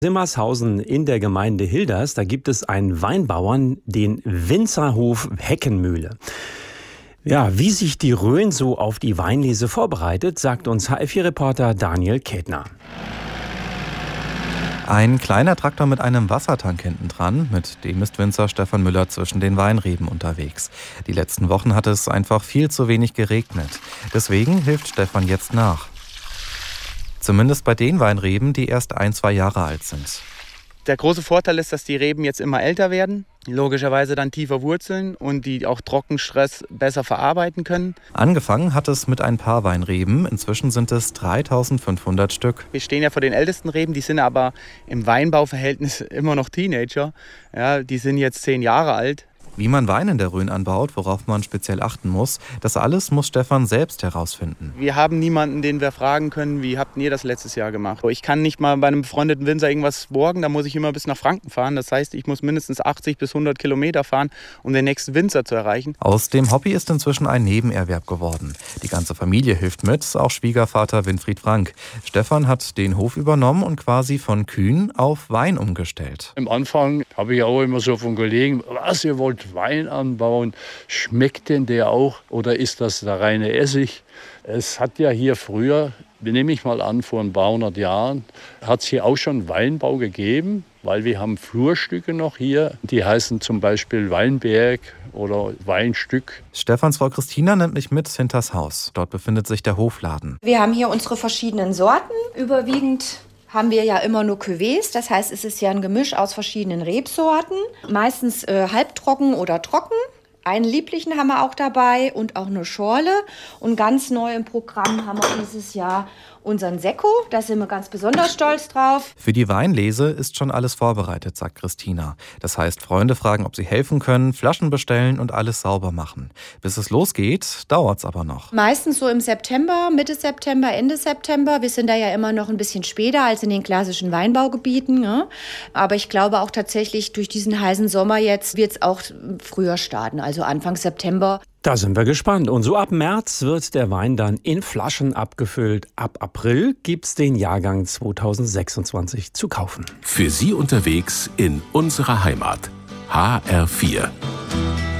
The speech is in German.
Simmershausen in der Gemeinde Hilders, da gibt es einen Weinbauern, den Winzerhof Heckenmühle. Ja, wie sich die Rhön so auf die Weinlese vorbereitet, sagt uns HR4-Reporter Daniel Kätner. Ein kleiner Traktor mit einem Wassertank hinten dran, mit dem ist Winzer Stefan Müller zwischen den Weinreben unterwegs. Die letzten Wochen hat es einfach viel zu wenig geregnet. Deswegen hilft Stefan jetzt nach. Zumindest bei den Weinreben, die erst 1-2 Jahre alt sind. Der große Vorteil ist, dass die Reben jetzt immer älter werden, logischerweise dann tiefer wurzeln und die auch Trockenstress besser verarbeiten können. Angefangen hat es mit ein paar Weinreben, inzwischen sind es 3500 Stück. Wir stehen ja vor den ältesten Reben, die sind aber im Weinbauverhältnis immer noch Teenager. Ja, die sind jetzt 10 Jahre alt. Wie man Wein in der Rhön anbaut, worauf man speziell achten muss, das alles muss Stefan selbst herausfinden. Wir haben niemanden, den wir fragen können, wie habt ihr das letztes Jahr gemacht? Ich kann nicht mal bei einem befreundeten Winzer irgendwas borgen, da muss ich immer bis nach Franken fahren. Das heißt, ich muss mindestens 80 bis 100 Kilometer fahren, um den nächsten Winzer zu erreichen. Aus dem Hobby ist inzwischen ein Nebenerwerb geworden. Die ganze Familie hilft mit, auch Schwiegervater Winfried Frank. Stefan hat den Hof übernommen und quasi von Kühen auf Wein umgestellt. Am Anfang habe ich auch immer so von Kollegen, was, ihr wollt Wein anbauen, schmeckt denn der auch oder ist das der reine Essig? Es hat ja hier früher, nehme ich mal an, vor ein paar hundert Jahren, hat es hier auch schon Weinbau gegeben, weil wir haben Flurstücke noch hier, die heißen zum Beispiel Weinberg oder Weinstück. Stefans Frau Christina nimmt mich mit hinters Haus. Dort befindet sich der Hofladen. Wir haben hier unsere verschiedenen Sorten, überwiegend haben wir ja immer nur Cuvées, das heißt, es ist ja ein Gemisch aus verschiedenen Rebsorten, meistens halbtrocken oder trocken. Einen lieblichen haben wir auch dabei und auch eine Schorle. Und ganz neu im Programm haben wir dieses Jahr unseren Sekko. Da sind wir ganz besonders stolz drauf. Für die Weinlese ist schon alles vorbereitet, sagt Christina. Das heißt, Freunde fragen, ob sie helfen können, Flaschen bestellen und alles sauber machen. Bis es losgeht, dauert's aber noch. Meistens so im September, Mitte September, Ende September. Wir sind da ja immer noch ein bisschen später als in den klassischen Weinbaugebieten. Ja. Aber ich glaube auch tatsächlich, durch diesen heißen Sommer jetzt wird es auch früher starten, also Anfang September. Da sind wir gespannt. Und so ab März wird der Wein dann in Flaschen abgefüllt. Ab April gibt's den Jahrgang 2026 zu kaufen. Für Sie unterwegs in unserer Heimat. HR4.